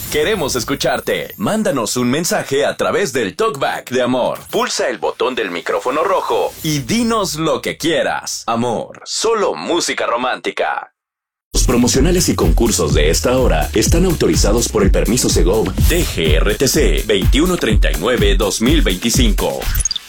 Queremos escucharte. Mándanos un mensaje a través del Talkback de Amor. Pulsa el botón del micrófono rojo y dinos lo que quieras. Amor, solo música romántica. Los promocionales y concursos de esta hora están autorizados por el permiso Segov DGRTC 2139-2025.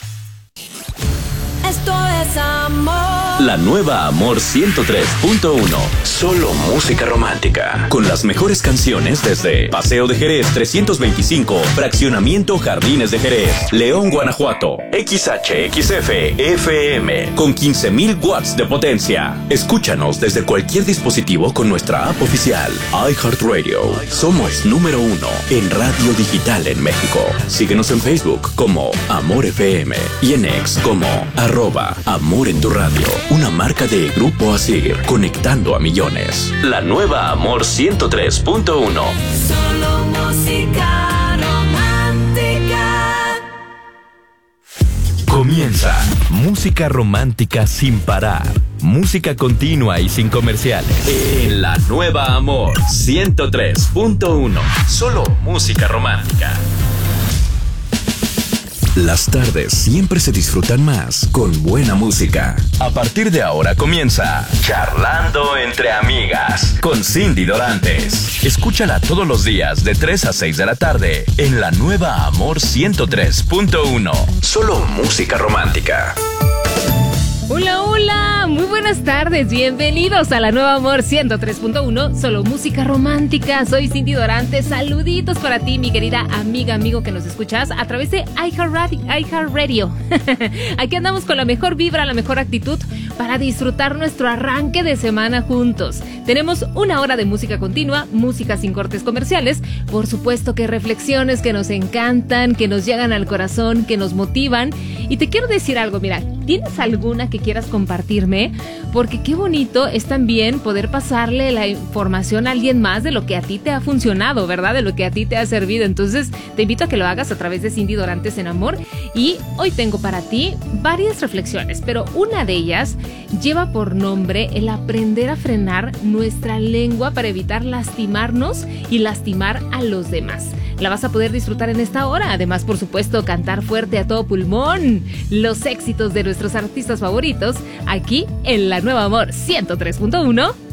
Esto es Amor. La nueva Amor 103.1. Solo música romántica. Con las mejores canciones desde Paseo de Jerez 325, Fraccionamiento Jardines de Jerez, León, Guanajuato. XHXF FM con 15,000 watts de potencia. Escúchanos desde cualquier dispositivo con nuestra app oficial iHeartRadio. Somos número 1 en radio digital en México. Síguenos en Facebook como Amor FM y en X como @Amor en tu radio. Una marca de Grupo Asir, conectando a millones. La nueva Amor 103.1. Solo música romántica. Comienza música romántica sin parar. Música continua y sin comerciales. En la nueva Amor 103.1. Solo música romántica. Las tardes siempre se disfrutan más con buena música. A partir de ahora comienza Charlando entre Amigas con Cindy Dorantes. Escúchala todos los días de 3 a 6 de la tarde en la nueva Amor 103.1. Solo música romántica. Hola, hola, muy buenas tardes, bienvenidos a la nueva Amor 103.1, solo música romántica. Soy Cindy Dorantes, saluditos para ti, mi querida amiga, amigo que nos escuchas a través de iHeartRadio. Aquí andamos con la mejor vibra, la mejor actitud para disfrutar nuestro arranque de semana juntos. Tenemos una hora de música continua, música sin cortes comerciales, por supuesto que reflexiones que nos encantan, que nos llegan al corazón, que nos motivan. Y te quiero decir algo, mira, ¿tienes alguna que quieras compartirme? Porque qué bonito es también poder pasarle la información a alguien más de lo que a ti te ha funcionado, ¿verdad? De lo que a ti te ha servido. Entonces te invito a que lo hagas a través de Cindy Dorantes en Amor. Y hoy tengo para ti varias reflexiones, pero una de ellas lleva por nombre el aprender a frenar nuestra lengua para evitar lastimarnos y lastimar a los demás. La vas a poder disfrutar en esta hora. Además, por supuesto, cantar fuerte a todo pulmón los éxitos de nuestros artistas favoritos aquí en la nueva Amor 103.1.